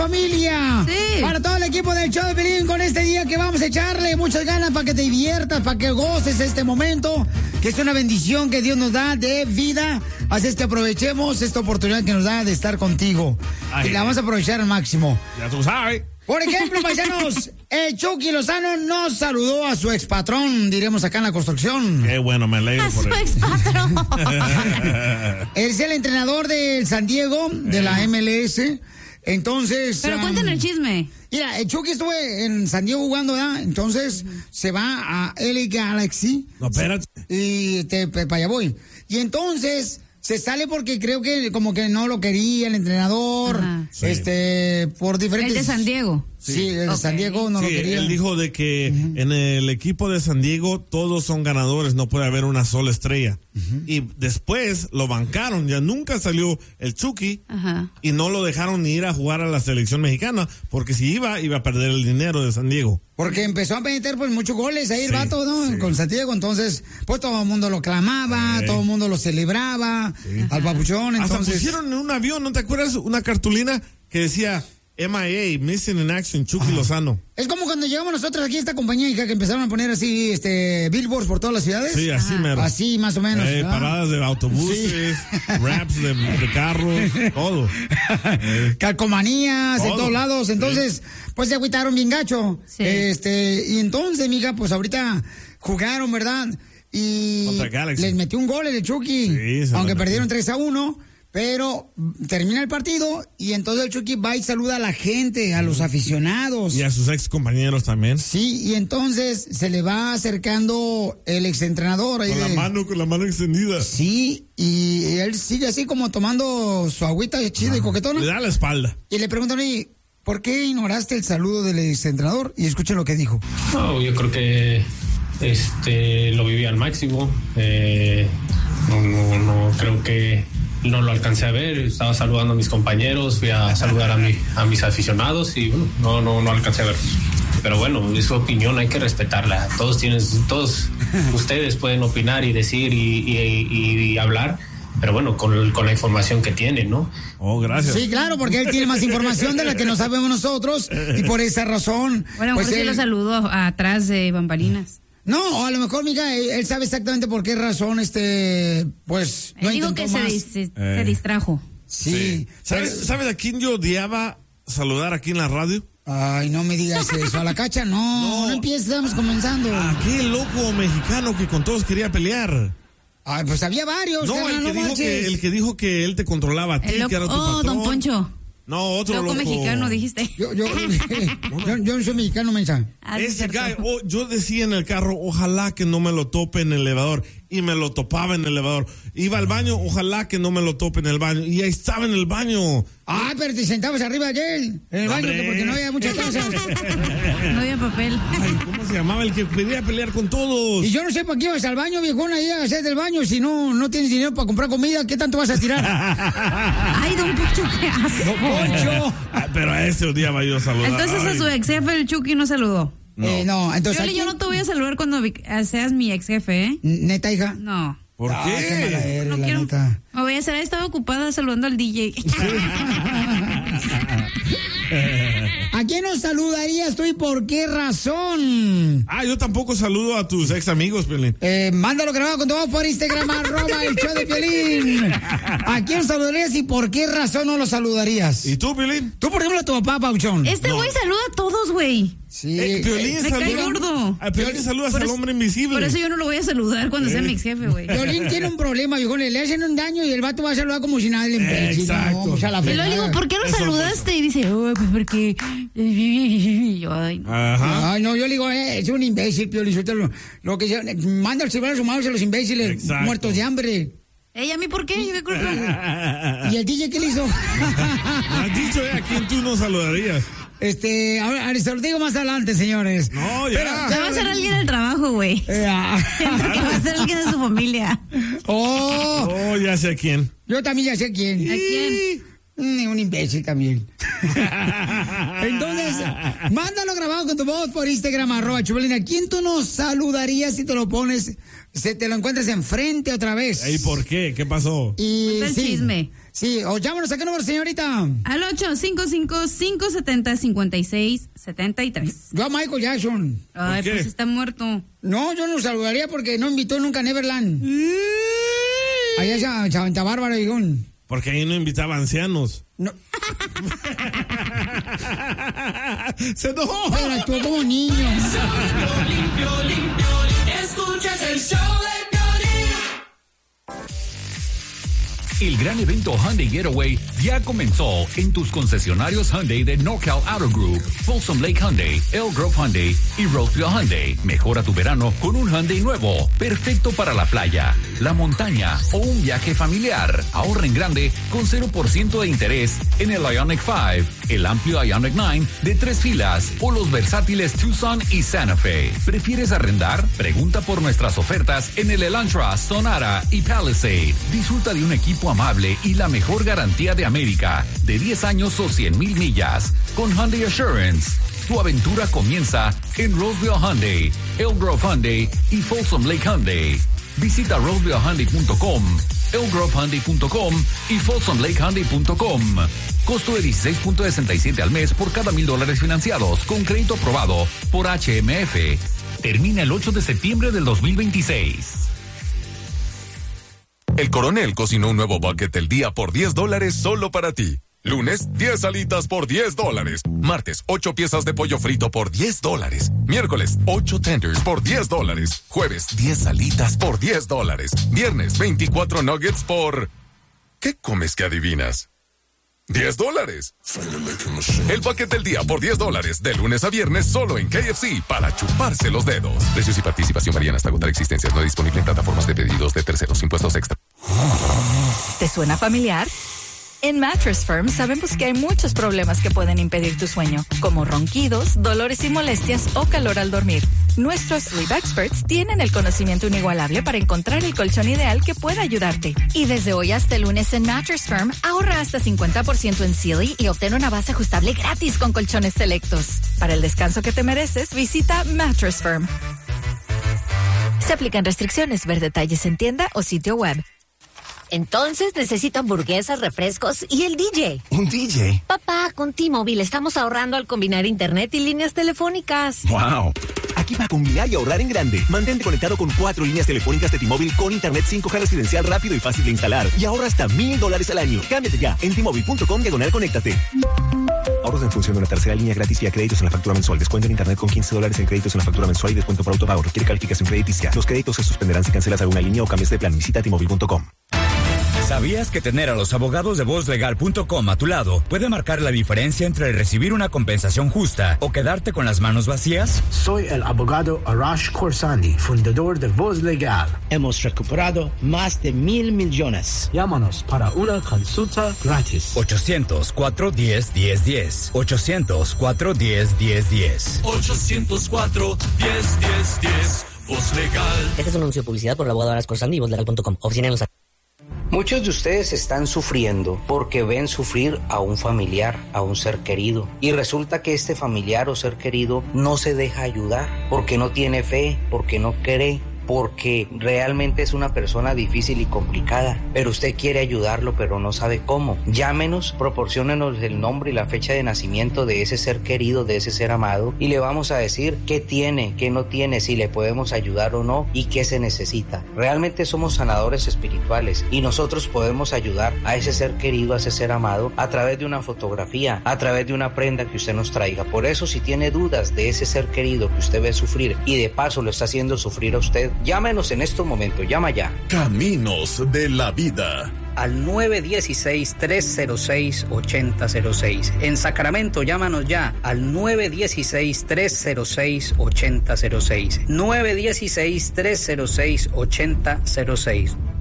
familia. Sí. Para todo el equipo del show de Piolín con este día que vamos a echarle muchas ganas para que te diviertas, para que goces este momento, que es una bendición que Dios nos da de vida. Así es que aprovechemos esta oportunidad que nos da de estar contigo. Ay, y la vamos a aprovechar al máximo. Ya tú sabes. Por ejemplo, paisanos, el Chucky Lozano nos saludó a su expatrón, diremos acá en la construcción. Qué bueno, me alegro A por su él. expatrón. Él es el entrenador del San Diego, de la MLS. Entonces... Pero cuenten el chisme. Mira, el Chucky estuvo en San Diego jugando, ¿verdad? Entonces se va a LA Galaxy. No, espérate. Y para allá voy. Y entonces... se sale porque creo que como que no lo quería el entrenador. Ajá. Sí. Por diferentes... El de San Diego. Sí, el de Ok. San Diego no lo Sí, quería. él dijo de que en el equipo de San Diego todos son ganadores, no puede haber una sola estrella. Y después lo bancaron, ya nunca salió el Chucky Ajá. y no lo dejaron ni ir a jugar a la selección mexicana, porque si iba a perder el dinero de San Diego. Porque empezó a meter pues muchos goles ahí el Sí, vato, ¿no? sí. Con San Diego, entonces pues todo el mundo lo clamaba, todo el mundo lo celebraba, al papuchón, Hasta entonces... pusieron en un avión, ¿no te acuerdas? Una cartulina que decía MIA, Missing in Action, Chucky Lozano. Es como cuando llegamos nosotros aquí a esta compañía, hija, que empezaron a poner así, billboards por todas las ciudades. Sí, así mero. Así, más o menos. ¿verdad? Paradas de autobuses, raps de carros, todo. Calcomanías en Todo. todos lados. Entonces, pues se agüitaron bien gacho. Sí. Y entonces, mija, pues ahorita jugaron, ¿verdad? Y Contra Galaxy. les metió un gol el Chucky. Sí, se aunque lo perdieron metió. 3-1. Pero termina el partido y entonces el Chucky va y saluda a la gente, a los aficionados. Y a sus ex compañeros también. Sí, y entonces se le va acercando el exentrenador. ahí Con la mano extendida. Sí, y él sigue así como tomando su agüita chida y coquetona. Le da la espalda. Y le preguntan, oye, ¿por qué ignoraste el saludo del exentrenador? Y escuchen lo que dijo. No, yo creo que lo viví al máximo. No creo que no lo alcancé a ver. Estaba saludando a mis compañeros, fui a saludar a mis aficionados y bueno, no alcancé a ver. Pero bueno, es su opinión, hay que respetarla. Todos ustedes pueden opinar y decir y hablar, pero bueno, con la información que tienen, ¿no? Oh, gracias. Sí, claro, porque él tiene más información de la que no sabemos nosotros y por esa razón... Bueno, pues pues sí él- lo saludó atrás de bambalinas. No, a lo mejor, mija, él sabe exactamente por qué razón, pues, no Él dijo intentó que más. se distrajo. Sí. ¿Sabes a quién yo odiaba saludar aquí en la radio? Ay, no me digas eso. A la cacha, no empieces, estamos comenzando. Aquel loco mexicano que con todos quería pelear. Ay, pues había varios. No, carnal, el que dijo que él te controlaba a ti, El loco, que era tu patrón. Don Poncho. No, otro Loco loco. mexicano, dijiste. Yo no soy mexicano, mensa. Ah, sí, Ese cierto. guy, yo decía en el carro, ojalá que no me lo tope en el elevador. Y me lo topaba en el elevador. Iba al baño, ojalá que no me lo tope en el baño. Y ahí estaba en el baño. Ay, pero te sentabas arriba de él, en el baño, Hombre. porque no había muchas cosas. No había papel. Ay, ¿cómo se llamaba? El que quería pelear con todos. Y yo no sé para qué ibas al baño, viejona, ahí a hacer del baño. Si no tienes dinero para comprar comida, ¿qué tanto vas a tirar? Ay, Don Poncho, qué asco. Poncho. Pero a ese odiaba yo saludar. Entonces a Ay. su ex jefe, el Chucky, no saludó. No, entonces... Yo aquí- no te voy a saludar cuando seas mi ex jefe, ¿eh? Neta, hija. No. ¿Por Ay, qué mala qué? eres, No la quiero. neta. Me voy a hacer, estaba ocupada saludando al DJ. ¿A quién nos saludarías tú y por qué razón? Yo tampoco saludo a tus ex amigos, Pelín. Mándalo grabado con tu voz por Instagram, @el show de Piolín. ¿A quién saludarías y por qué razón no lo saludarías? ¿Y tú, Pelín? Tú, por ejemplo, a tu papá, Pauchón. Este güey saluda a todos, güey. Sí. Piolín me cae saluda. gordo. A Piolín saludas Por al eso- hombre invisible. Por eso yo no lo voy a saludar cuando sea mi ex jefe, güey. Piolín tiene un problema, viejo. Le hacen un daño y el vato va a saludar como si nada le imbécil. Exacto. No, pues a la Y luego fregada. le digo, ¿por qué lo Eso, saludaste? Y dice, oh, pues porque... Y yo, ay, no. Ajá. Ay, no, yo le digo, es un imbécil, Piolín. Lo que manda el celular a su madre a los imbéciles Exacto. muertos de hambre. Ey, ¿a mí por qué? ¿Yo qué culpa? ¿Y el DJ qué le hizo? Has dicho a quién tú no saludarías. Ahora se lo digo más adelante, señores. No, ya. Se va a hacer alguien el trabajo, güey. Siento que va a ser alguien de su familia. Oh, ya sé a quién. Yo también ya sé quién. ¿A quién? Un imbécil también. Entonces, mándalo grabado con tu voz por Instagram, @Chupolín. ¿A quién tú nos saludarías si te lo pones, te lo encuentras enfrente otra vez? ¿Y por qué? ¿Qué pasó? Y Cuenta el chisme. Sí, o llámanos a qué número, señorita. Al 855-570-5673. Yo a Michael Jackson. Ay, pues está muerto. No, yo no saludaría porque no invitó nunca a Neverland. Allá es Santa Bárbara, digón. Porque ahí no invitaba ancianos. No. ¡Se enojó! Pero actuó como niño. Limpio, escuchas el show de Piolín. El gran evento Hyundai Getaway ya comenzó en tus concesionarios Hyundai de NorCal Auto Group, Folsom Lake Hyundai, Elk Grove Hyundai y Roseville Hyundai. Mejora tu verano con un Hyundai nuevo, perfecto para la playa, la montaña o un viaje familiar. Ahorra en grande con 0% de interés en el Ioniq 5, el amplio Ioniq 9 de 3 filas o los versátiles Tucson y Santa Fe. ¿Prefieres arrendar? Pregunta por nuestras ofertas en el Elantra, Sonata y Palisade. Disfruta de un equipo amable y la mejor garantía de América, de 10 años o 100,000 millas, con Hyundai Assurance. Tu aventura comienza en Roseville Hyundai, Elk Grove Hyundai y Folsom Lake Hyundai. Visita rosevillehyundai.com, elkgrovehyundai.com y folsomlakehyundai.com. Costo de $16.67 al mes por cada $1,000 financiados, con crédito aprobado por HMF. Termina el 8 de septiembre del 2026. El Coronel cocinó un nuevo bucket del día por $10 solo para ti. Lunes, 10 alitas por $10. Martes, 8 piezas de pollo frito por $10. Miércoles, 8 tenders por $10. Jueves, 10 alitas por $10. Viernes, 24 nuggets por... ¿Qué comes que adivinas? $10. El bucket del día por $10, de lunes a viernes solo en KFC, para chuparse los dedos. Precios y participación varían hasta agotar existencias. No disponible en plataformas de pedidos de terceros. Impuestos extra. ¿Te suena familiar? En Mattress Firm sabemos que hay muchos problemas que pueden impedir tu sueño, como ronquidos, dolores y molestias o calor al dormir. Nuestros Sleep Experts tienen el conocimiento inigualable para encontrar el colchón ideal que pueda ayudarte. Y desde hoy hasta el lunes en Mattress Firm, ahorra hasta 50% en Sealy y obtén una base ajustable gratis con colchones selectos. Para el descanso que te mereces, visita Mattress Firm. Se aplican restricciones. Ver detalles en tienda o sitio web. Entonces necesito hamburguesas, refrescos y el DJ. ¿Un DJ? Papá, con T-Mobile estamos ahorrando al combinar internet y líneas telefónicas. ¡Wow! Aquí para combinar y ahorrar en grande. Mantente conectado con 4 líneas telefónicas de T-Mobile con internet 5G residencial rápido y fácil de instalar. Y ahorra hasta $1,000 al año. Cámbiate ya en T-Mobile.com/conéctate. Ahorros en función de una tercera línea gratis y a créditos en la factura mensual. Descuento en internet con $15 en créditos en la factura mensual y descuento por autopago. Requiere calificación crediticia. Los créditos se suspenderán si cancelas alguna línea o cambias de plan. Visita T-Mobile.com. ¿Sabías que tener a los abogados de VozLegal.com a tu lado puede marcar la diferencia entre recibir una compensación justa o quedarte con las manos vacías? Soy el abogado Arash Khorsandi, fundador de Voz Legal. Hemos recuperado más de $1,000 millones. Llámanos para una consulta gratis. 800-410-1010. 800-410-1010. 800-410-1010. Voz Legal. Este es un anuncio de publicidad por el abogado Arash Khorsandi y VozLegal.com. Oficina en Los Ángeles. Muchos de ustedes están sufriendo porque ven sufrir a un familiar, a un ser querido. Y resulta que este familiar o ser querido no se deja ayudar porque no tiene fe, porque no cree, porque realmente es una persona difícil y complicada, pero usted quiere ayudarlo pero no sabe cómo. Llámenos, proporciónenos el nombre y la fecha de nacimiento de ese ser querido, de ese ser amado, y le vamos a decir qué tiene, qué no tiene, si le podemos ayudar o no y qué se necesita. Realmente somos sanadores espirituales y nosotros podemos ayudar a ese ser querido, a ese ser amado, a través de una fotografía, a través de una prenda que usted nos traiga. Por eso, si tiene dudas de ese ser querido que usted ve sufrir y de paso lo está haciendo sufrir a usted, llámenos en estos momentos, llama ya. Caminos de la Vida. Al 916-306-8006. En Sacramento, llámanos ya al 916-306-8006. 916-306-8006.